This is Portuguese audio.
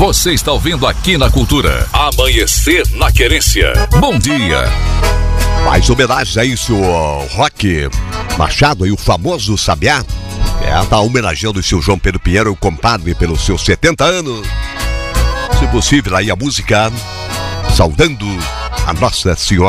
Você está ouvindo aqui na Cultura. Amanhecer na Querência. Bom dia. Mais homenagem a isso, o Rock Machado e o famoso Sabiá. Tá homenageando o seu João Pedro Pinheiro, o compadre, pelos seus 70 anos. Se possível, aí a música saudando a Nossa Senhora.